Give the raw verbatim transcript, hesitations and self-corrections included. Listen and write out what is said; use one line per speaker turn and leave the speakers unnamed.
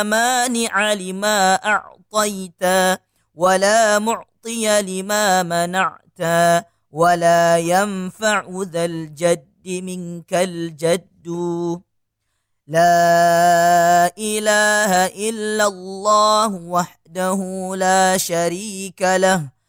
مانع لما أعطيت ولا معطي لما منعت ولا ينفع ذا الجد منك الجد. لا إله إلا الله وحده لا شريك له